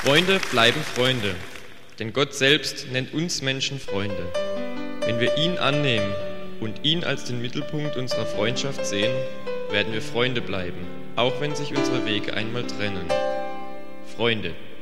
Freunde bleiben Freunde, denn Gott selbst nennt uns Menschen Freunde. Wenn wir ihn annehmen und ihn als den Mittelpunkt unserer Freundschaft sehen, werden wir Freunde bleiben, auch wenn sich unsere Wege einmal trennen. Freunde.